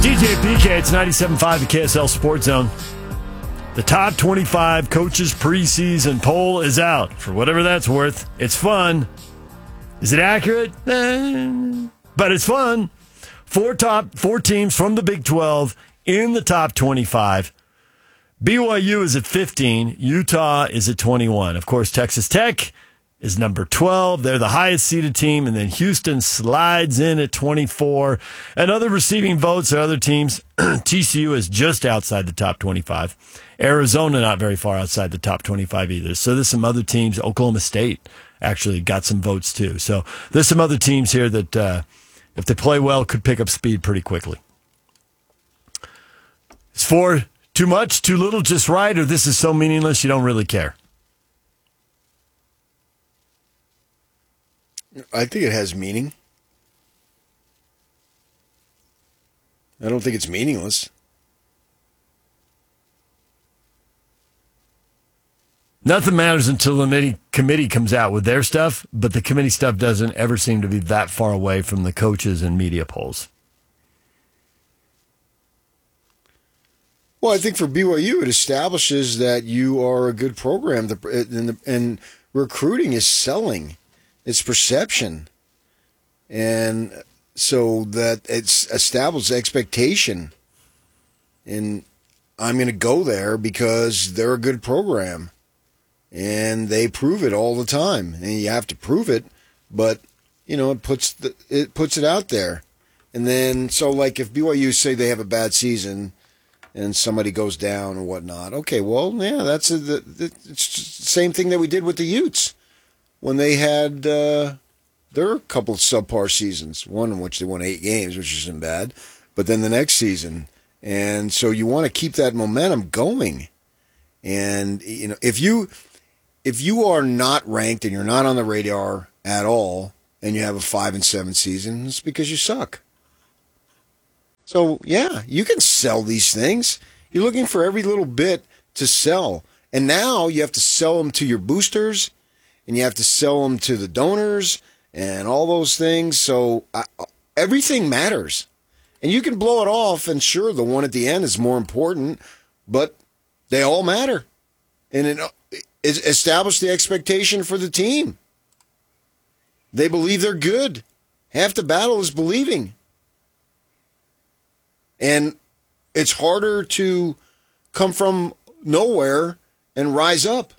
DJ PK, it's 97.5 the KSL Sports Zone. The top 25 coaches preseason poll is out. For whatever that's worth, it's fun. Is it accurate? But it's fun. Four teams from the Big 12 in the top 25. BYU is at 15. Utah is at 21. Of course, Texas Tech is number 12. They're the highest seeded team. And then Houston slides in at 24. And other receiving votes are other teams. TCU is just outside the top 25. Arizona not very far outside the top 25 either. So there's some other teams. Oklahoma State actually got some votes too. So there's some other teams here that, if they play well, could pick up speed pretty quickly. Is 4 too much, too little, just right, or this is so meaningless you don't really care? I think it has meaning. I don't think it's meaningless. Nothing matters until the committee comes out with their stuff, but the committee stuff doesn't ever seem to be that far away from the coaches and media polls. Well, I think for BYU, it establishes that you are a good program, and recruiting is selling. It's perception. And so that it's established expectation. And I'm going to go there because they're a good program. And they prove it all the time. And you have to prove it, but, it puts it out there. And then, so like if BYU say they have a bad season and somebody goes down or whatnot, okay, well, yeah, it's the same thing that we did with the Utes. When they had their couple of subpar seasons, one in which they won 8 games, which isn't bad, but then the next season. And so you want to keep that momentum going. And, if you are not ranked and you're not on the radar at all and you have a 5-7 season, it's because you suck. So, yeah, you can sell these things. You're looking for every little bit to sell. And now you have to sell them to your boosters, and you have to sell them to the donors and all those things. So everything matters. And you can blow it off, and sure, the one at the end is more important, but they all matter. And it establish the expectation for the team. They believe they're good. Half the battle is believing. And it's harder to come from nowhere and rise up.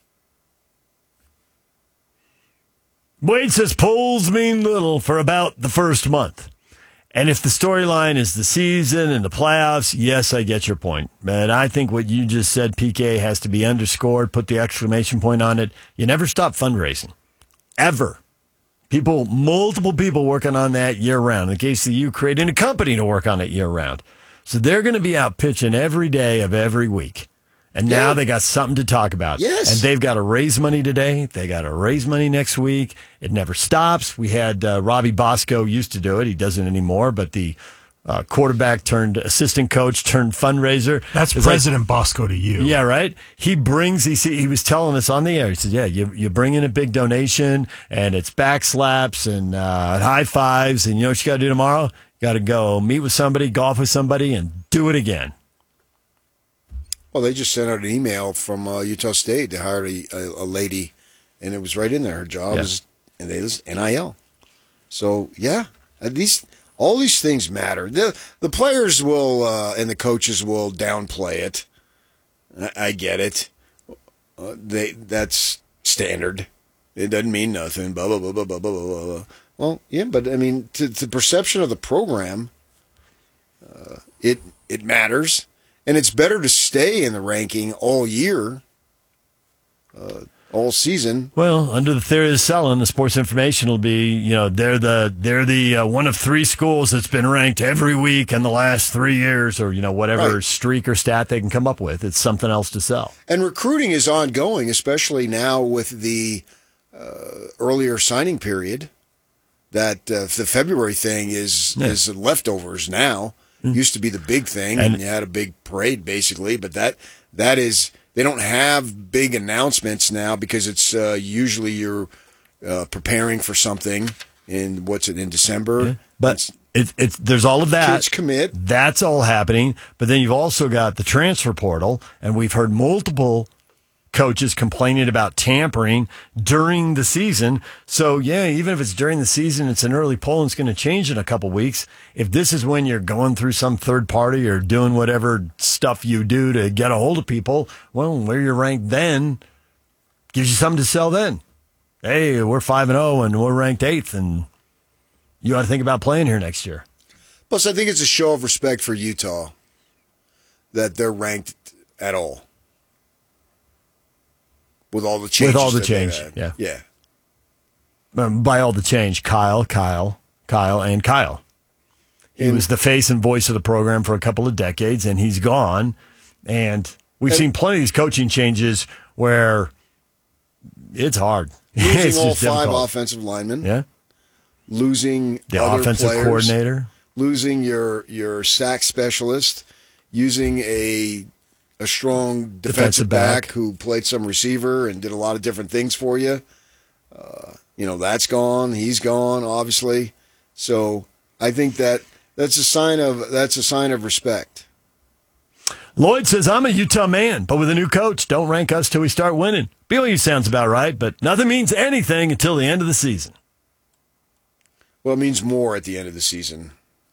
Wade says polls mean little for about the first month. And if the storyline is the season and the playoffs, yes, I get your point. But I think what you just said, PK, has to be underscored. Put the exclamation point on it. You never stop fundraising. Ever. Multiple people working on that year-round. In the case of you, creating a company to work on it year-round. So they're going to be out pitching every day of every week. And now they got something to talk about. Yes. And they've got to raise money today. They got to raise money next week. It never stops. We had Robbie Bosco used to do it. He doesn't anymore, but the quarterback turned assistant coach turned fundraiser. That's President Bosco to you. Yeah, right? He was telling us on the air. He said, yeah, you bring in a big donation, and it's back slaps and high fives. And you know what you got to do tomorrow? You got to go meet with somebody, golf with somebody, and do it again. Well, they just sent out an email from Utah State. They hired a lady, and it was right in there. Her job is NIL. So, yeah, all these things matter. The players will and the coaches will downplay it. I get it. That's standard. It doesn't mean nothing. Blah, blah, blah, blah, blah, blah, blah, blah. Well, yeah, but, I mean, to the perception of the program, it matters. And it's better to stay in the ranking all year, all season. Well, under the theory of selling, the Sports Information will be, they're the one of 3 schools that's been ranked every week in the last 3 years, or whatever streak or stat they can come up with. It's something else to sell. And recruiting is ongoing, especially now with the earlier signing period. That the February thing is leftovers now. Used to be the big thing, and you had a big parade, basically. But that is, they don't have big announcements now because it's usually you're preparing for something in December. Yeah. But there's all of that. Kids commit. That's all happening. But then you've also got the transfer portal, and we've heard multiple coaches complaining about tampering during the season. So, yeah, even if it's during the season, it's an early poll and it's going to change in a couple weeks. If this is when you're going through some third party or doing whatever stuff you do to get a hold of people, well, where you're ranked then gives you something to sell then. Hey, we're 5-0 and we're ranked 8th, and you ought to think about playing here next year. Plus, I think it's a show of respect for Utah that they're ranked at all. With all the changes. With all the change, yeah. Yeah. By all the change, Kyle. He was the face and voice of the program for a couple of decades, and he's gone. And we've seen plenty of these coaching changes where it's hard. Losing all 5 offensive linemen. Yeah. Losing the other offensive players, coordinator. Losing your sack specialist. Using a strong defensive back who played some receiver and did a lot of different things for you. That's gone. He's gone, obviously. So I think that's a sign of respect. Lloyd says, I'm a Utah man, but with a new coach, don't rank us till we start winning. BYU sounds about right, but nothing means anything until the end of the season. Well, it means more at the end of the season.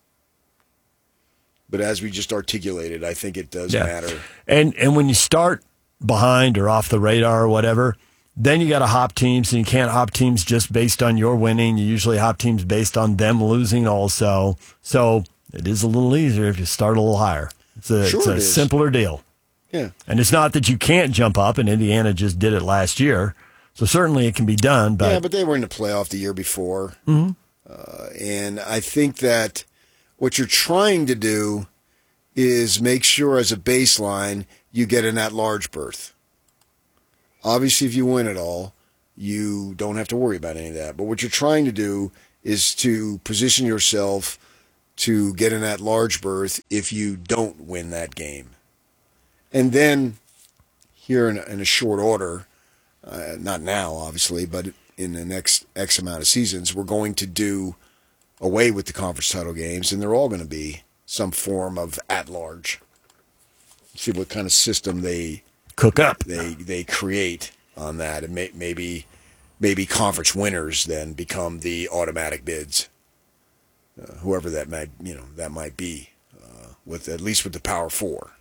But as we just articulated, I think it does matter. And when you start behind or off the radar or whatever, then you got to hop teams, and you can't hop teams just based on your winning. You usually hop teams based on them losing also. So it is a little easier if you start a little higher. It's a simpler deal. Yeah. And it's not that you can't jump up, and Indiana just did it last year. So certainly it can be done. But but they were in the playoff the year before. Mm-hmm. And I think that what you're trying to do is make sure as a baseline you get in that large berth. Obviously, if you win it all, you don't have to worry about any of that. But what you're trying to do is to position yourself to get in that large berth if you don't win that game. And then here in a short order, not now, obviously, but in the next X amount of seasons, we're going to do away with the conference title games, and they're all going to be some form of at-large. See what kind of system they cook up. They create on that, and maybe conference winners then become the automatic bids, whoever that might be, with at least with the Power Four,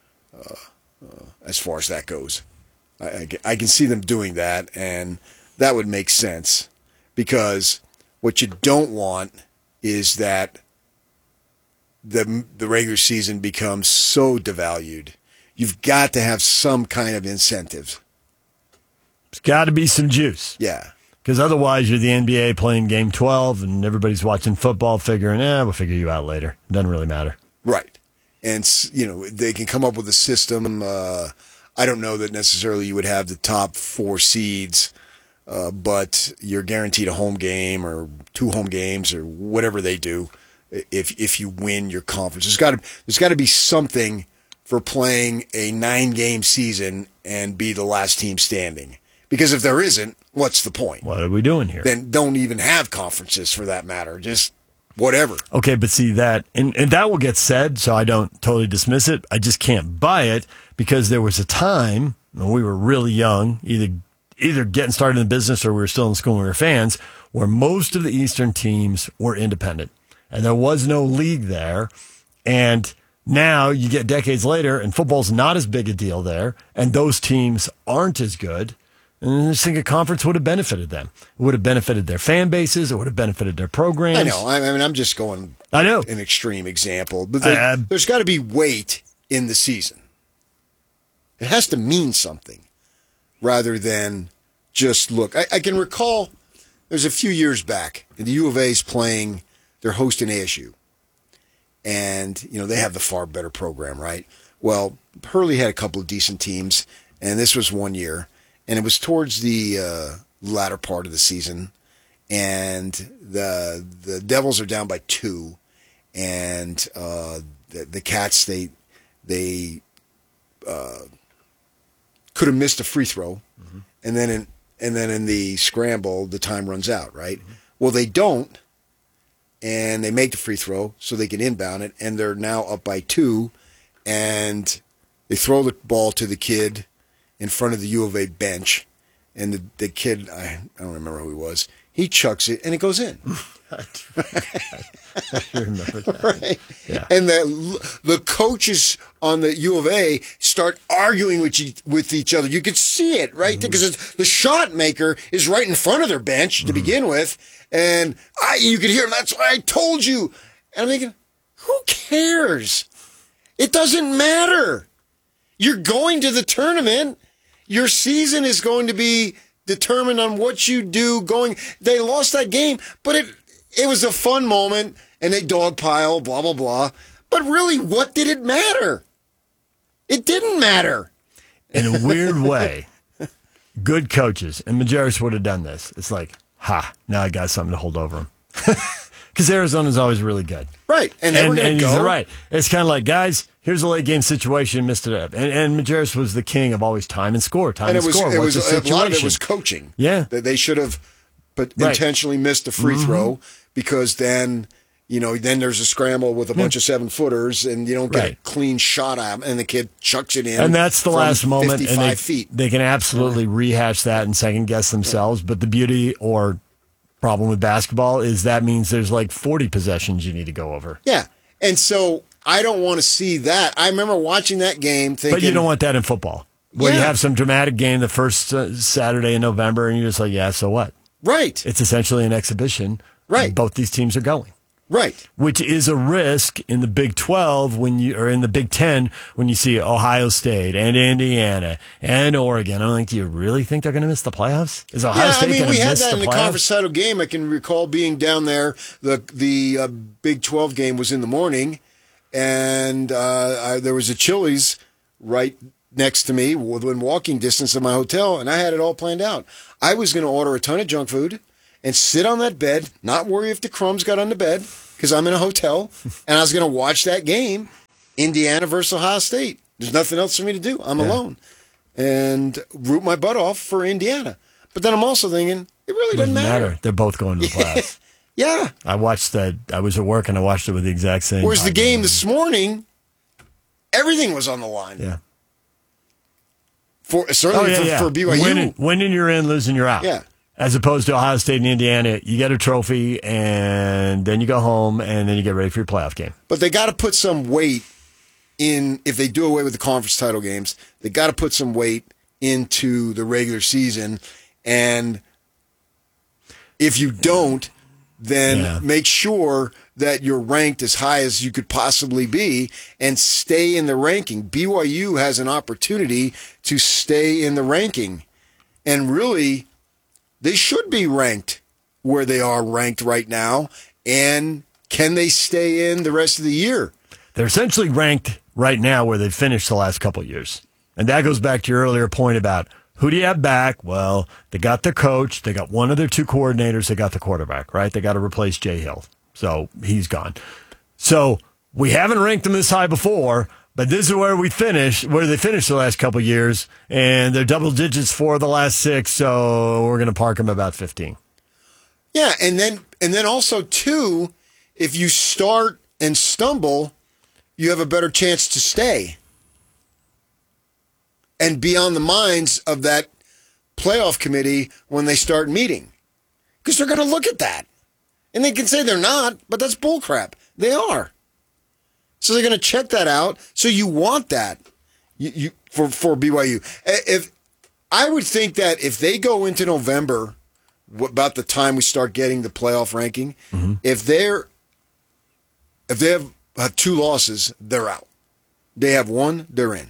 as far as that goes. I can see them doing that, and that would make sense, because what you don't want is that the regular season becomes so devalued. You've got to have some kind of incentive. There's got to be some juice. Yeah. Because otherwise you're the NBA playing Game 12 and everybody's watching football figuring, we'll figure you out later. It doesn't really matter. Right. And, they can come up with a system. I don't know that necessarily you would have the top 4 seeds, but you're guaranteed a home game or 2 home games or whatever they do if you win your conference. There's got to be something for playing a 9-game season and be the last team standing. Because if there isn't, what's the point? What are we doing here? Then don't even have conferences for that matter. Just whatever. Okay, but see that, and that will get said, so I don't totally dismiss it. I just can't buy it because there was a time when we were really young, either getting started in the business or we were still in school and we were fans, where most of the Eastern teams were independent. And there was no league there. And now you get decades later, and football's not as big a deal there, and those teams aren't as good. And I just think a conference would have benefited them. It would have benefited their fan bases. It would have benefited their programs. I know. I mean, I'm just going an extreme example. But there's got to be weight in the season. It has to mean something rather than just look. I can recall there's a few years back, the U of A's playing, they're hosting ASU. And, they have the far better program, right? Well, Hurley had a couple of decent teams, and this was one year. And it was towards the latter part of the season, and the Devils are down by 2, and the Cats they could have missed a free throw, mm-hmm. and then in the scramble the time runs out, right? Mm-hmm. Well, they don't, and they make the free throw so they can inbound it, and they're now up by 2, and they throw the ball to the kid in front of the U of A bench, and the kid, I don't remember who he was, he chucks it, and it goes in. I remember that. Right. Yeah. And the coaches on the U of A start arguing with each other. You could see it, right? Because the shot maker is right in front of their bench to begin with. And you could hear, that's what I told you. And I'm thinking, who cares? It doesn't matter. You're going to the tournament. Your season is going to be determined on what you do going. They lost that game, but it was a fun moment, and they dogpile, blah, blah, blah. But really, what did it matter? It didn't matter. In a weird way, good coaches, and Majerus would have done this. It's like, now I got something to hold over him. Because Arizona's always really good. Right. And he's right. It's kind of like, guys, here's a late game situation, missed it up. And Majerus was the king of always time and score. What's the situation? A lot of it was coaching. Yeah. That they should have intentionally missed a free throw, because then, then there's a scramble with a bunch of 7-footers, and you don't get a clean shot out, and the kid chucks it in. And that's the last moment. 55 feet. They can absolutely rehash that and second guess themselves. But the beauty or problem with basketball is that means there's like 40 possessions you need to go over. Yeah. And so I don't want to see that. I remember watching that game thinking. But you don't want that in football, where you have some dramatic game the first Saturday in November, and you're just like, yeah, so what? Right. It's essentially an exhibition. Right. Both these teams are going. Right. Which is a risk in the Big 12 or in the Big 10 when you see Ohio State and Indiana and Oregon. I'm like, do you really think they're going to miss the playoffs? Is Ohio State going to miss the playoffs? We had that in the conference title game. I can recall being down there. The Big 12 game was in the morning, and there was a Chili's right next to me within walking distance of my hotel, and I had it all planned out. I was going to order a ton of junk food and sit on that bed, not worry if the crumbs got on the bed, because I'm in a hotel, and I was going to watch that game, Indiana versus Ohio State. There's nothing else for me to do. I'm alone. And root my butt off for Indiana. But then I'm also thinking, it really doesn't matter. They're both going to the playoffs. Yeah. I watched that. I was at work, and I watched it with the exact same. Whereas the game this morning, everything was on the line. Yeah. For BYU. Winning, you're in. Losing, you're out. Yeah. As opposed to Ohio State and Indiana, you get a trophy, and then you go home, and then you get ready for your playoff game. But they got to put some weight in, if they do away with the conference title games, they got to put some weight into the regular season. And if you don't, then make sure that you're ranked as high as you could possibly be and stay in the ranking. BYU has an opportunity to stay in the ranking. And really, they should be ranked where they are ranked right now. And can they stay in the rest of the year? They're essentially ranked right now where they've finished the last couple of years. And that goes back to your earlier point about who do you have back? Well, they got their coach. They got one of their 2 coordinators. They got the quarterback, right? They got to replace Jay Hill. So he's gone. So we haven't ranked them this high before, but this is where they finished the last couple of years, and they're double digits for the last 6, so we're going to park them about 15. Yeah, and then also, too, if you start and stumble, you have a better chance to stay and be on the minds of that playoff committee when they start meeting. Because they're going to look at that. And they can say they're not, but that's bullcrap. They are. So they're going to check that out. So you want that for BYU. If I would think that if they go into November, about the time we start getting the playoff ranking, if they have 2 losses, they're out. They have 1, they're in.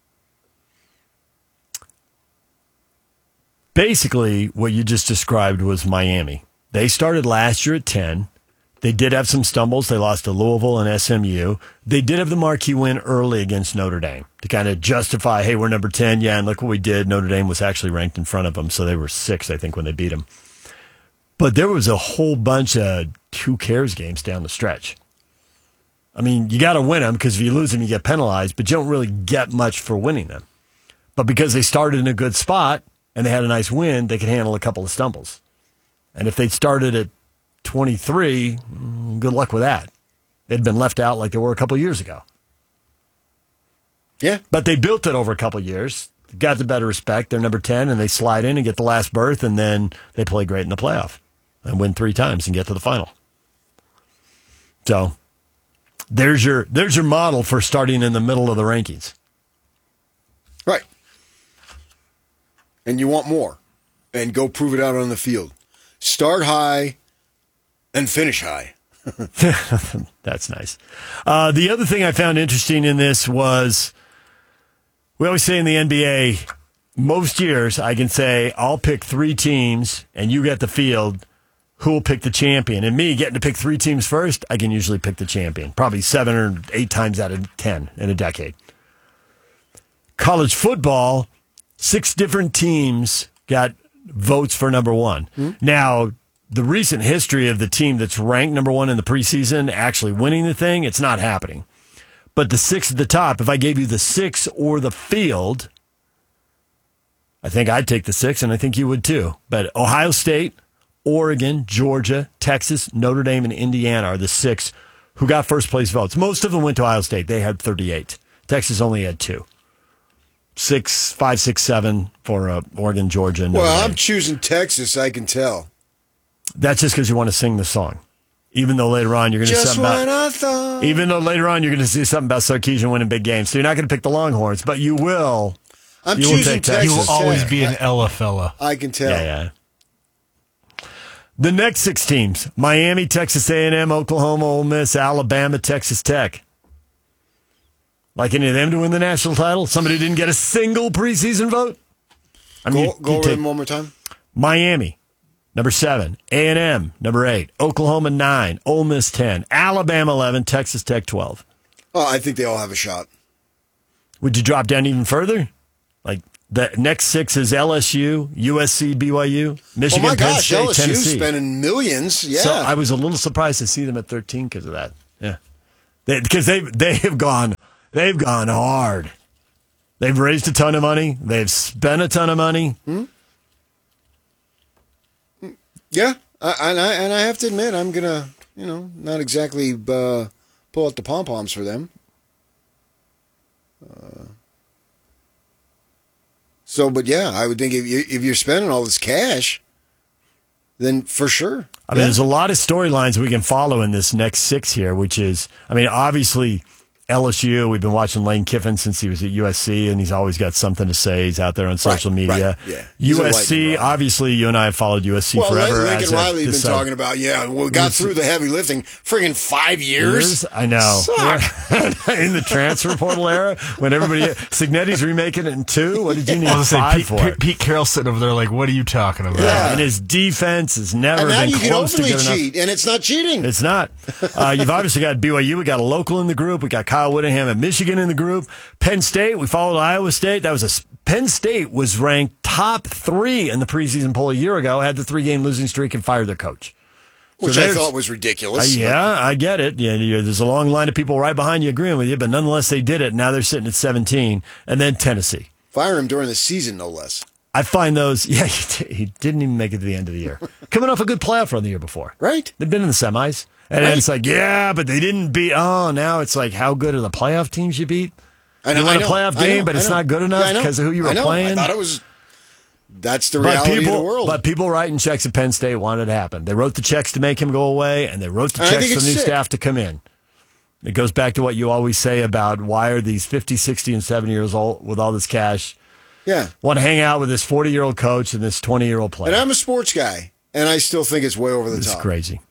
Basically, what you just described was Miami. They started last year at 10. They did have some stumbles. They lost to Louisville and SMU. They did have the marquee win early against Notre Dame to kind of justify, hey, we're number 10. Yeah, and look what we did. Notre Dame was actually ranked in front of them, so they were 6, I think, when they beat them. But there was a whole bunch of who cares games down the stretch. I mean, you got to win them because if you lose them, you get penalized, but you don't really get much for winning them. But because they started in a good spot and they had a nice win, they could handle a couple of stumbles. And if they started at 23, good luck with that. They'd been left out like they were a couple years ago. Yeah. But they built it over a couple years, got the better respect. They're number 10, and they slide in and get the last berth, and then they play great in the playoff and win 3 times and get to the final. So there's your model for starting in the middle of the rankings. Right. And you want more. And go prove it out on the field. Start high and finish high. That's nice. The other thing I found interesting in this was, we always say in the NBA, most years I can say, I'll pick 3 teams and you get the field. Who will pick the champion? And me getting to pick 3 teams first, I can usually pick the champion. Probably 7 or 8 times out of 10 in a decade. College football, 6 different teams got votes for number 1. Mm-hmm. Now, the recent history of the team that's ranked number 1 in the preseason actually winning the thing, it's not happening. But the 6 at the top, if I gave you the 6 or the field, I think I'd take the 6, and I think you would too. But Ohio State, Oregon, Georgia, Texas, Notre Dame, and Indiana are the 6 who got first place votes. Most of them went to Ohio State. They had 38. Texas only had 2. 5, 6, 7 for Oregon, Georgia, and Notre Dame. I'm choosing Texas, I can tell. That's just because you want to sing the song. Even though later on you're going to see something about Sarkisian winning big games. So you're not going to pick the Longhorns, but you will. I'm choosing Texas. You will always be an Ella fella. I can tell. Yeah. The next 6 teams: Miami, Texas A&M, Oklahoma, Ole Miss, Alabama, Texas Tech. Like any of them to win the national title? Somebody didn't get a single preseason vote? Go over them one more time. Miami, number 7. A&M, number 8. Oklahoma, 9. Ole Miss, 10. Alabama, 11. Texas Tech, 12. Oh, I think they all have a shot. Would you drop down even further? Like, the next 6 is LSU, USC, BYU, Michigan, Penn State, LSU Tennessee. Spending millions. Yeah. So I was a little surprised to see them at 13 because of that. Yeah. Because they've gone hard. They've raised a ton of money. They've spent a ton of money. Hmm? Yeah, and I have to admit, I'm gonna, not exactly pull out the pom poms for them. But yeah, I would think if you're spending all this cash, then for sure. I mean, there's a lot of storylines we can follow in this next 6 here, which is, obviously LSU. We've been watching Lane Kiffin since he was at USC, and he's always got something to say. He's out there on social media. Right, yeah. USC, obviously, you and I have followed USC forever. Lincoln Riley's been talking about, we got through the heavy lifting friggin' 5 years. I know. Suck. In the transfer portal era, when everybody, Signetti's remaking it in 2. What did you need 5 for? Pete Carroll's sitting over there like, what are you talking about? Yeah, and his defense has never been close to good enough. And now you can openly cheat, and it's not cheating. It's not. You've obviously got BYU. We got a local in the group. We got Kyle Whittingham at Michigan in the group. Penn State, we followed Iowa State. Penn State was ranked top 3 in the preseason poll a year ago, had the 3-game losing streak and fired their coach. Which I thought was ridiculous. I get it. Yeah, there's a long line of people right behind you agreeing with you, but nonetheless they did it. Now they're sitting at 17. And then Tennessee. Fire him during the season, no less. I find those, he didn't even make it to the end of the year. Coming off a good playoff run the year before. Right. They've been in the semis. And then it's like, but they didn't beat. Oh, now it's like, how good are the playoff teams you beat? You won a playoff game, but it's not good enough because of who you were playing. I thought that's the reality of the world. But people writing checks at Penn State wanted it to happen. They wrote the checks to make him go away, and they wrote the checks for the new staff to come in. It goes back to what you always say about why are these 50, 60, and 70 years old with all this cash want to hang out with this 40-year-old coach and this 20-year-old player. And I'm a sports guy, and I still think it's way over the top. It's crazy.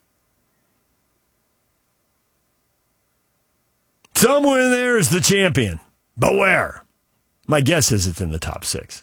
Somewhere in there is the champion. But where? My guess is it's in the top 6.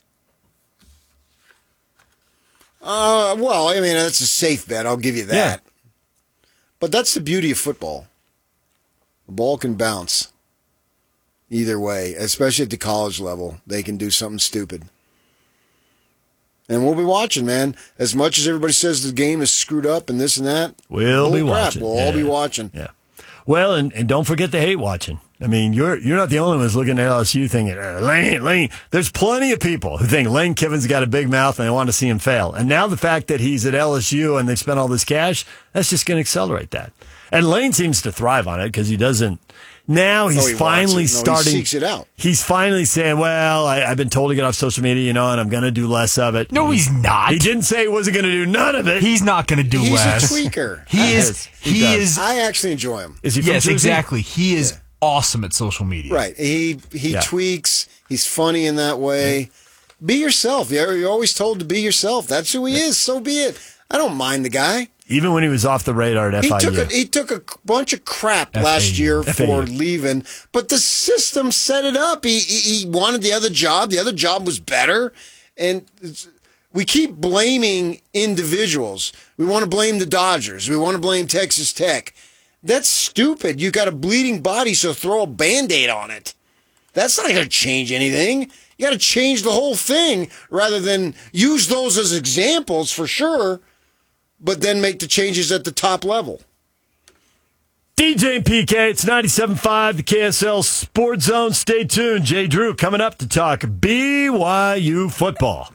That's a safe bet. I'll give you that. Yeah. But that's the beauty of football. The ball can bounce either way, especially at the college level. They can do something stupid. And we'll be watching, man. As much as everybody says the game is screwed up and this and that, we'll be watching. We'll all be watching. Yeah. Well, and don't forget the hate watching. I mean, you're not the only ones looking at LSU thinking, Lane. There's plenty of people who think Lane Kiffin's got a big mouth and they want to see him fail. And now the fact that he's at LSU and they've spent all this cash, that's just going to accelerate that. And Lane seems to thrive on it because he doesn't. Now he's finally starting. He seeks it out. He's finally saying, well, I've been told to get off social media, and I'm going to do less of it. No, he's not. He didn't say he wasn't going to do none of it. He's not going to do less. He's a tweaker. He is. I actually enjoy him. Is he from Yes, Jersey? exactly. He is awesome at social media. Right. He tweaks. He's funny in that way. Be yourself. You're always told to be yourself. That's who he is. So be it. I don't mind the guy. Even when he was off the radar at FIU. He took a bunch of crap last year for leaving, but the system set it up. He wanted the other job. The other job was better. And we keep blaming individuals. We want to blame the Dodgers. We want to blame Texas Tech. That's stupid. You got a bleeding body, so throw a Band-Aid on it. That's not going to change anything. You got to change the whole thing rather than use those as examples for sure, but then make the changes at the top level. DJ and PK, it's 97.5, the KSL Sports Zone. Stay tuned. Jay Drew coming up to talk BYU football.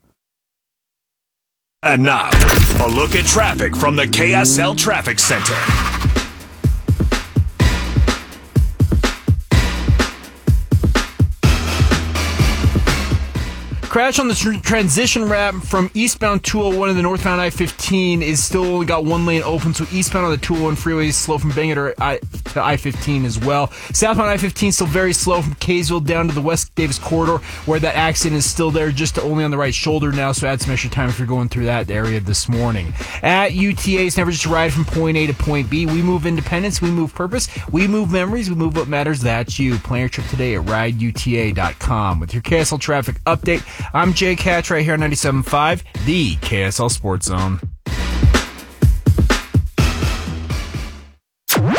And now, a look at traffic from the KSL Traffic Center. Crash on the transition ramp from eastbound 201 to the northbound I-15 is still only got one lane open, so eastbound on the 201 freeway is slow from Bangor to I-15 as well. Southbound I-15 still very slow from Kaysville down to the West Davis corridor, where that accident is still there, just only on the right shoulder now, so add some extra time if you're going through that area this morning. At UTA, it's never just a ride from point A to point B. We move independence, we move purpose, we move memories, we move what matters. That's you. Plan your trip today at rideuta.com. With your KSL traffic update, I'm Jay Catch right here on 97.5, the KSL Sports Zone. 3, 2,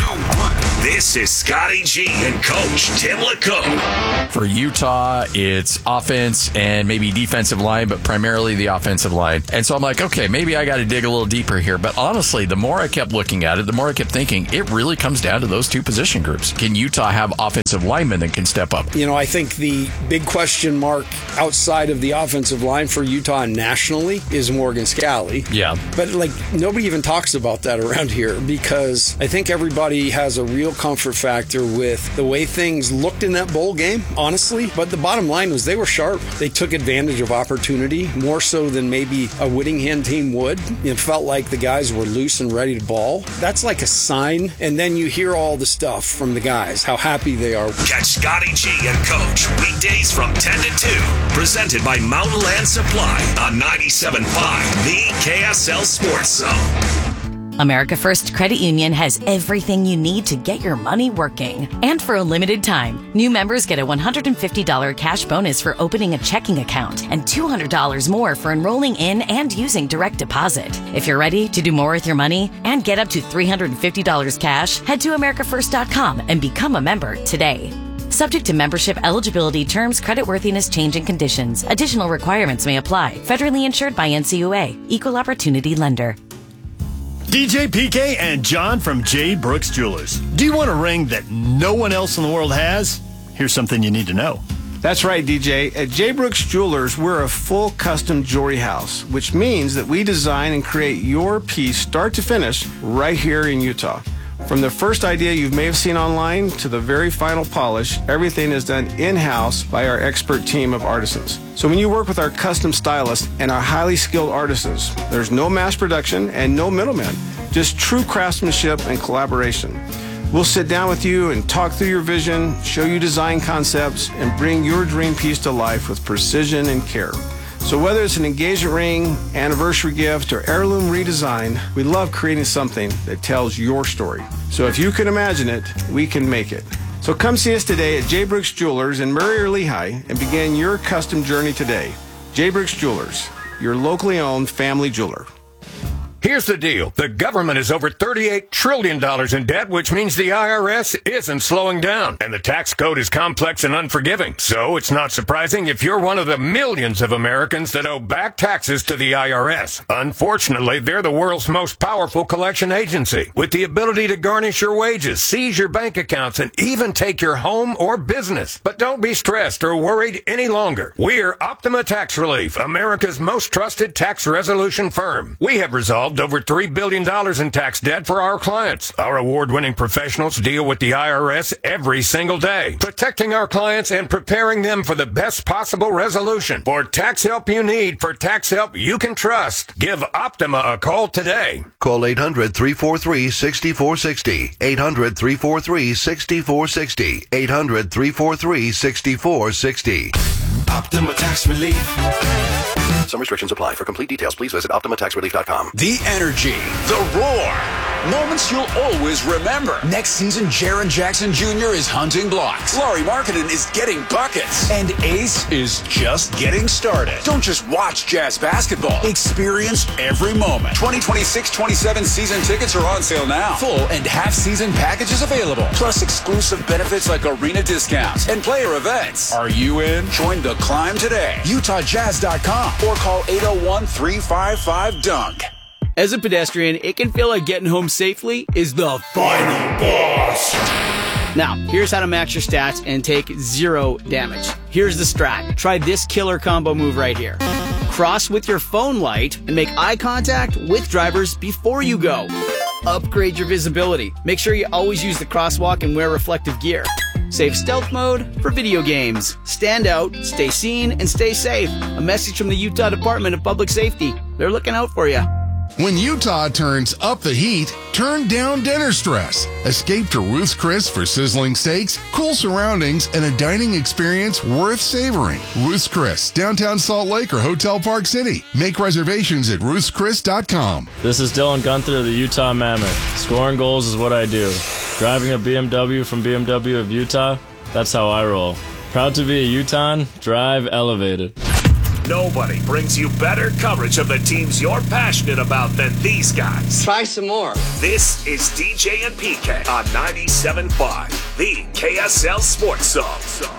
1. This is Scotty G and Coach Tim LeCoe. For Utah, it's offense and maybe defensive line, but primarily the offensive line. And so I'm like, okay, maybe I got to dig a little deeper here. But honestly, the more I kept looking at it, the more I kept thinking, it really comes down to those two position groups. Can Utah have offensive linemen that can step up? I think the big question mark outside of the offensive line for Utah nationally is Morgan Scalley. Yeah. But, nobody even talks about that around here because I think everybody has a real comfort factor with the way things looked in that bowl game, honestly. But the bottom line was they were sharp. They took advantage of opportunity more so than maybe a Whittingham team would. It felt like the guys were loose and ready to ball. That's like a sign. And then you hear all the stuff from the guys, how happy they are. Catch Scotty G and Coach weekdays from 10 to 2. Presented by Mountain Land Supply on 97.5, the KSL Sports Zone. America First Credit Union has everything you need to get your money working. And for a limited time, new members get a $150 cash bonus for opening a checking account and $200 more for enrolling in and using direct deposit. If you're ready to do more with your money and get up to $350 cash, head to americafirst.com and become a member today. Subject to membership eligibility, terms, creditworthiness, change, and conditions. Additional requirements may apply. Federally insured by NCUA. Equal Opportunity Lender. DJ, PK, and John from J. Brooks Jewelers. Do you want a ring that no one else in the world has? Here's something you need to know. That's right, DJ. At J. Brooks Jewelers, we're a full custom jewelry house, which means that we design and create your piece start to finish right here in Utah. From the first idea you may have seen online to the very final polish, everything is done in-house by our expert team of artisans. So when you work with our custom stylists and our highly skilled artisans, there's no mass production and no middlemen, just true craftsmanship and collaboration. We'll sit down with you and talk through your vision, show you design concepts, and bring your dream piece to life with precision and care. So whether it's an engagement ring, anniversary gift, or heirloom redesign, we love creating something that tells your story. So if you can imagine it, we can make it. So come see us today at J. Brooks Jewelers in Murray or Lehigh and begin your custom journey today. J. Brooks Jewelers, your locally owned family jeweler. Here's the deal. The government is over $38 trillion in debt, which means the IRS isn't slowing down. And the tax code is complex and unforgiving. So it's not surprising if you're one of the millions of Americans that owe back taxes to the IRS. Unfortunately, they're the world's most powerful collection agency, with the ability to garnish your wages, seize your bank accounts, and even take your home or business. But don't be stressed or worried any longer. We're Optima Tax Relief, America's most trusted tax resolution firm. We have resolved over $3 billion in tax debt for our clients. Our award-winning professionals deal with the IRS every single day, protecting our clients and preparing them for the best possible resolution. For tax help you need, for tax help you can trust, give Optima a call today. Call 800-343-6460. 800-343-6460. 800-343-6460. Optima Tax Relief. Some restrictions apply. For complete details, please visit OptimaTaxRelief.com. The energy, the roar, moments you'll always remember. Next season, Jaren Jackson Jr. is hunting blocks. Laurie Markkinen is getting buckets. And Ace is just getting started. Don't just watch Jazz basketball. Experience every moment. 2026-27 season tickets are on sale now. Full and half-season packages available. Plus exclusive benefits like arena discounts and player events. Are you in? Join the climb today. UtahJazz.com or call 801-355-DUNK. As a pedestrian, it can feel like getting home safely is the final boss. Now, here's how to max your stats and take 0 damage. Here's the strat. Try this killer combo move right here. Cross with your phone light and make eye contact with drivers before you go. Upgrade your visibility. Make sure you always use the crosswalk and wear reflective gear. Save stealth mode for video games. Stand out, stay seen, and stay safe. A message from the Utah Department of Public Safety. They're looking out for you. When Utah turns up the heat, turn down dinner stress. Escape to Ruth's Chris for sizzling steaks, cool surroundings, and a dining experience worth savoring. Ruth's Chris, downtown Salt Lake or Hotel Park City. Make reservations at ruthschris.com. This is Dylan Gunther of the Utah Mammoth. Scoring goals is what I do. Driving a BMW from BMW of Utah, that's how I roll. Proud to be a Utahn, drive elevated. Nobody brings you better coverage of the teams you're passionate about than these guys. Try some more. This is DJ and PK on 97.5, the KSL Sports Zone.